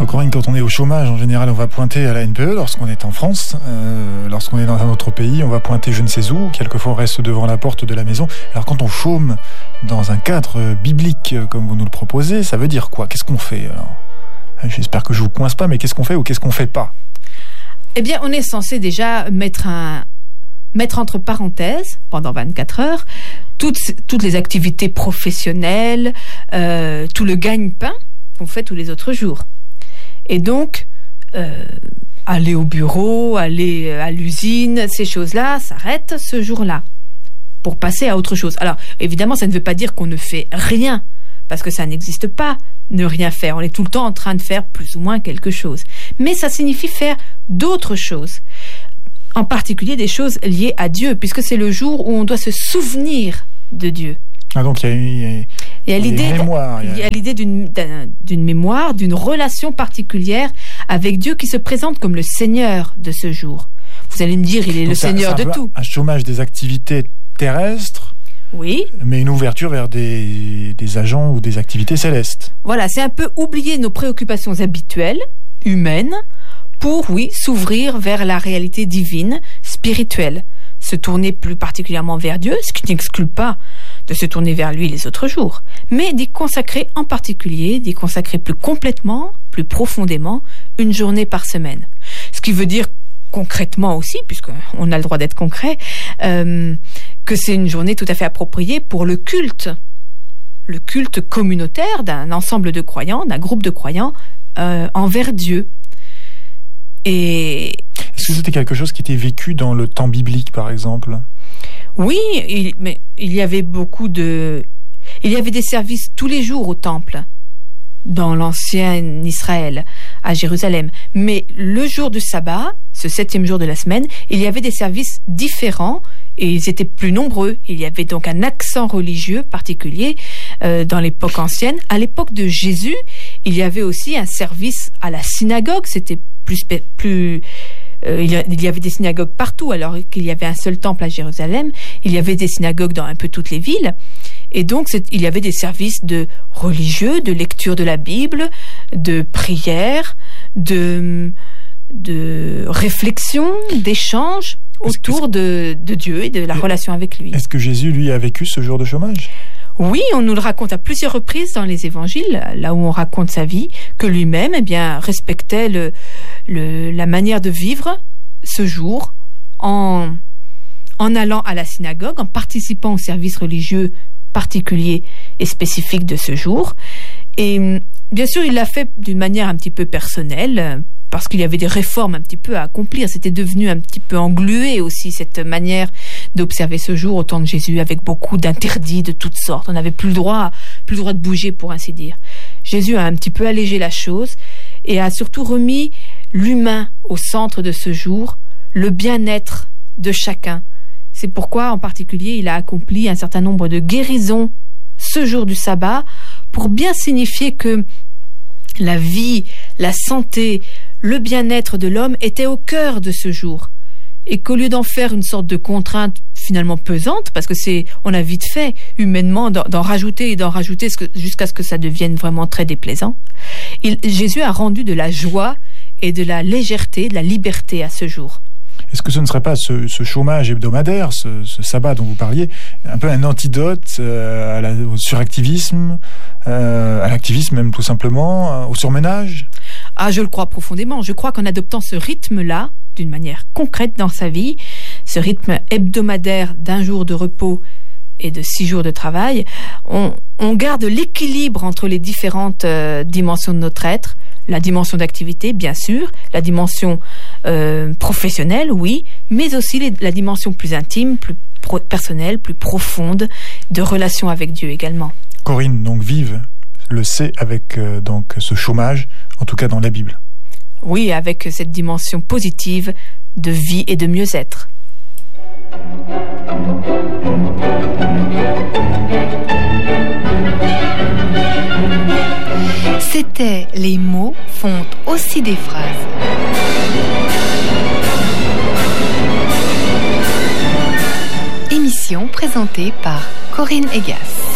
Corinne, quand on est au chômage, en général, on va pointer à la NPE lorsqu'on est en France. Lorsqu'on est dans un autre pays, on va pointer je ne sais où. Quelquefois, on reste devant la porte de la maison. Alors, quand on chôme dans un cadre biblique, comme vous nous le proposez, ça veut dire quoi? Qu'est-ce qu'on fait? Alors, j'espère que je vous coince pas, mais qu'est-ce qu'on fait ou qu'est-ce qu'on fait pas? Eh bien, on est censé déjà mettre entre parenthèses, pendant 24 heures, toutes les activités professionnelles, tout le gagne-pain qu'on fait tous les autres jours. Et donc, aller au bureau, aller à l'usine, ces choses-là s'arrêtent ce jour-là pour passer à autre chose. Alors, évidemment, ça ne veut pas dire qu'on ne fait rien, parce que ça n'existe pas, ne rien faire. On est tout le temps en train de faire plus ou moins quelque chose. Mais ça signifie faire d'autres choses. En particulier des choses liées à Dieu, puisque c'est le jour où on doit se souvenir de Dieu. Ah, donc il y a l'idée d'une mémoire, d'une relation particulière avec Dieu qui se présente comme le Seigneur de ce jour. Vous allez me dire, il est le Seigneur de tout. Un chômage des activités terrestres, oui, mais une ouverture vers des agents ou des activités célestes. Voilà, c'est un peu oublier nos préoccupations habituelles, humaines, pour, oui, s'ouvrir vers la réalité divine, spirituelle. Se tourner plus particulièrement vers Dieu, ce qui n'exclut pas de se tourner vers lui les autres jours, mais d'y consacrer en particulier, d'y consacrer plus complètement, plus profondément, une journée par semaine. Ce qui veut dire concrètement aussi, puisqu'on a le droit d'être concret, que c'est une journée tout à fait appropriée pour le culte communautaire d'un ensemble de croyants, d'un groupe de croyants envers Dieu. Et est-ce que c'était quelque chose qui était vécu dans le temps biblique, par exemple? Oui, mais il y avait des services tous les jours au temple, dans l'ancien Israël, à Jérusalem. Mais le jour du sabbat, ce 7e jour de la semaine, il y avait des services différents et ils étaient plus nombreux. Il y avait donc un accent religieux particulier dans l'époque ancienne. À l'époque de Jésus, il y avait aussi un service à la synagogue. C'était il y avait des synagogues partout, alors qu'il y avait un seul temple à Jérusalem. Il y avait des synagogues dans un peu toutes les villes. Et donc, il y avait des services de religieux, de lecture de la Bible, de prière, de réflexion, d'échange autour de Dieu et de la relation avec lui. Est-ce que Jésus, lui, a vécu ce jour de chômage? Oui, on nous le raconte à plusieurs reprises dans les évangiles, là où on raconte sa vie, que lui-même, respectait la manière de vivre ce jour en allant à la synagogue, en participant au service religieux particulier et spécifique de ce jour. Et bien sûr, il l'a fait d'une manière un petit peu personnelle, parce qu'il y avait des réformes un petit peu à accomplir. C'était devenu un petit peu englué aussi, cette manière d'observer ce jour au temps de Jésus, avec beaucoup d'interdits de toutes sortes. On n'avait plus le droit de bouger, pour ainsi dire. Jésus a un petit peu allégé la chose et a surtout remis l'humain au centre de ce jour, le bien-être de chacun. C'est pourquoi, en particulier, il a accompli un certain nombre de guérisons ce jour du sabbat, pour bien signifier que la vie, la santé, le bien-être de l'homme était au cœur de ce jour. Et qu'au lieu d'en faire une sorte de contrainte finalement pesante, parce que on a vite fait, humainement, d'en rajouter jusqu'à ce que ça devienne vraiment très déplaisant, Jésus a rendu de la joie et de la légèreté, de la liberté à ce jour. Est-ce que ce ne serait pas ce chômage hebdomadaire, ce sabbat dont vous parliez, un peu un antidote au suractivisme, à l'activisme même tout simplement, au surmenage? Ah, je le crois profondément. Je crois qu'en adoptant ce rythme-là, d'une manière concrète dans sa vie, ce rythme hebdomadaire d'1 jour de repos et de 6 jours de travail, on garde l'équilibre entre les différentes dimensions de notre être, la dimension d'activité, bien sûr, la dimension professionnelle, oui, mais aussi la dimension plus intime, plus personnelle, plus profonde, de relation avec Dieu également. Corinne, donc vive le sait avec donc ce chômage, en tout cas dans la Bible. Oui, avec cette dimension positive de vie et de mieux-être. C'était Les mots font aussi des phrases. Émission présentée par Corinne Egas.